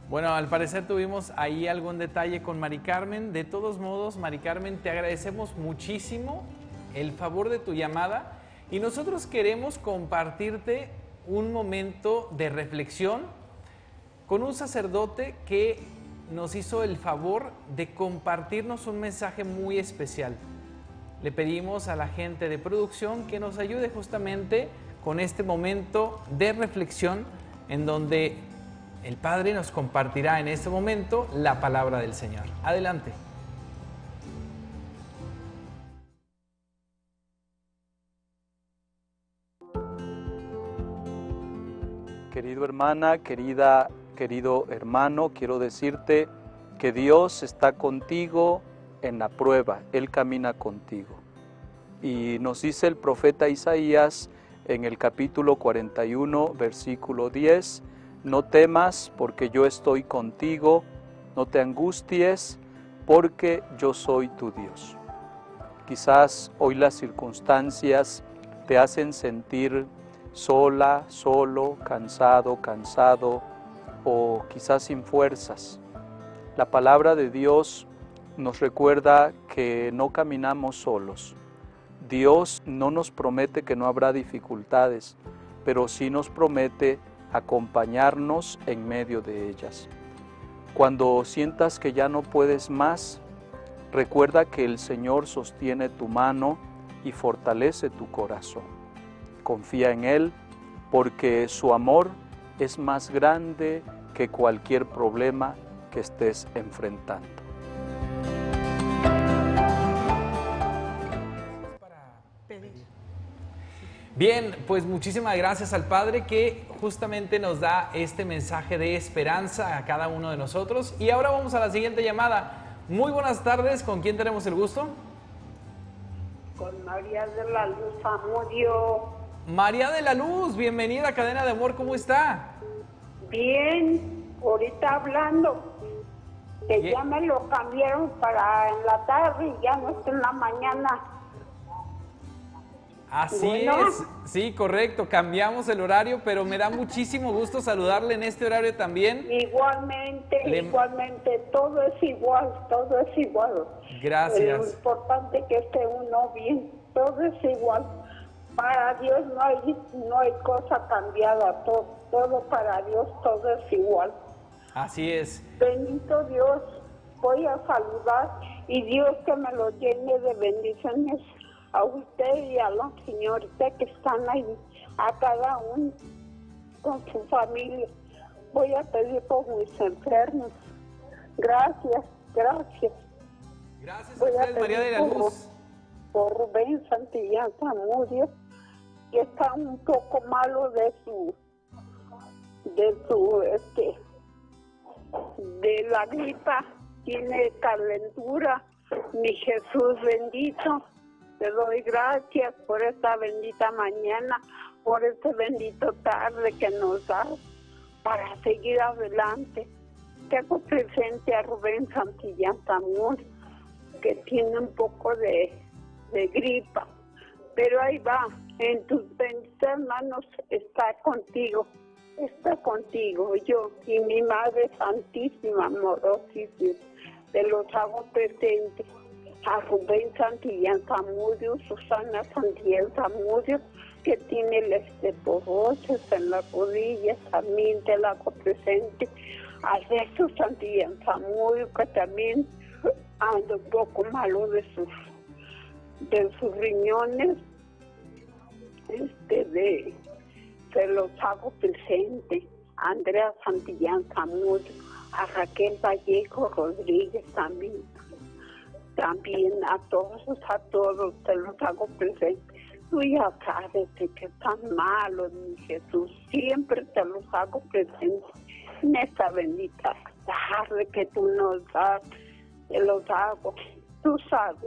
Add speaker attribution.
Speaker 1: Bueno, al parecer tuvimos ahí algún detalle con Mari Carmen. De todos modos, Mari Carmen, te agradecemos muchísimo el favor de tu llamada y nosotros queremos compartirte un momento de reflexión con un sacerdote que nos hizo el favor de compartirnos un mensaje muy especial. Le pedimos a la gente de producción que nos ayude justamente con este momento de reflexión en donde el Padre nos compartirá en este momento la palabra del Señor. Adelante.
Speaker 2: Querido hermana, querido hermano, quiero decirte que Dios está contigo en la prueba, Él camina contigo. Y nos dice el profeta Isaías en el capítulo 41, versículo 10, no temas porque yo estoy contigo, no te angusties porque yo soy tu Dios. Quizás hoy las circunstancias te hacen sentir sola, solo, cansado, cansado o quizás sin fuerzas. La palabra de Dios nos recuerda que no caminamos solos. Dios no nos promete que no habrá dificultades, pero sí nos promete acompañarnos en medio de ellas. Cuando sientas que ya no puedes más, recuerda que el Señor sostiene tu mano y fortalece tu corazón. Confía en Él porque su amor es más grande que cualquier problema que estés enfrentando.
Speaker 1: Bien, pues muchísimas gracias al Padre que justamente nos da este mensaje de esperanza a cada uno de nosotros. Y ahora vamos a la siguiente llamada. Muy buenas tardes, ¿con quién tenemos el gusto?
Speaker 3: Con María de la Luz Zamudio.
Speaker 1: María de la Luz, bienvenida a Cadena de Amor, ¿cómo está?
Speaker 3: Bien, ahorita hablando, que
Speaker 1: Bien.
Speaker 3: ya me lo cambiaron para en la tarde y ya no está en la mañana.
Speaker 1: Así
Speaker 3: Bueno.
Speaker 1: es, sí, correcto, cambiamos el horario, pero me da muchísimo gusto saludarle en este horario también.
Speaker 3: Igualmente, todo es igual, todo es igual.
Speaker 1: Gracias.
Speaker 3: Lo importante es que esté uno bien, todo es igual. Para Dios no hay cosa cambiada, todo para Dios, todo es igual.
Speaker 1: Así es.
Speaker 3: Bendito Dios, voy a saludar y Dios que me lo llene de bendiciones a usted y a las señoritas que están ahí, a cada uno con su familia. Voy a pedir por mis enfermos. Gracias, gracias.
Speaker 1: Gracias a
Speaker 3: Voy a
Speaker 1: usted, María de la
Speaker 3: pedir
Speaker 1: Luz.
Speaker 3: por Rubén Santillán Zamudio, que está un poco malo de la gripa, tiene calentura. Mi Jesús bendito, te doy gracias por esta bendita mañana, por este bendito tarde que nos das para seguir adelante. Tengo presente a Rubén Santillán Zamudio, que tiene un poco de gripa, pero ahí va, en tus benditas manos está contigo yo y mi Madre Santísima, amorosísima, te los hago presente a Rubén Santillán Zamudio, Susana Santillán Zamudio, que tiene el osteoporosis en las rodillas, también te la hago presente, a Alberto Santillán Zamudio, que también anda un poco malo de sus riñones, se los hago presente, a Andrea Santillán Zamudio, a Raquel Vallejo Rodríguez también a todos te los hago presente. Tú ya sabes que están malos, mi Jesús, siempre te los hago presente en esta bendita tarde que tú nos das, te los hago, tú sabes.